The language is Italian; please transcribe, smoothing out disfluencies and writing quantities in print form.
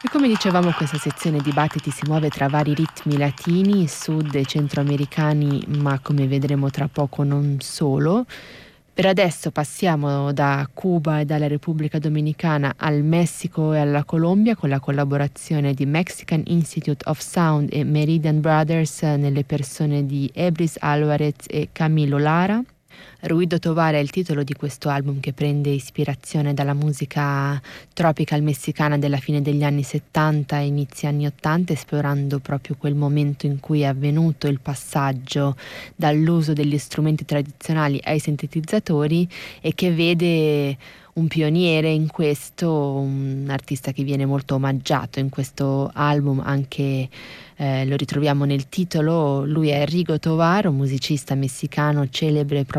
E come dicevamo, questa sezione Dibattiti si muove tra vari ritmi latini, sud e centroamericani, ma come vedremo tra poco non solo. Per adesso passiamo da Cuba e dalla Repubblica Dominicana al Messico e alla Colombia con la collaborazione di Mexican Institute of Sound e Meridian Brothers nelle persone di Ebris Alvarez e Camilo Lara. Ruido Tovar è il titolo di questo album che prende ispirazione dalla musica tropical messicana della fine degli anni 70 e inizi anni 80, esplorando proprio quel momento in cui è avvenuto il passaggio dall'uso degli strumenti tradizionali ai sintetizzatori e che vede un pioniere in questo, un artista che viene molto omaggiato in questo album, anche lo ritroviamo nel titolo. Lui è Rigo Tovar, un musicista messicano celebre proprio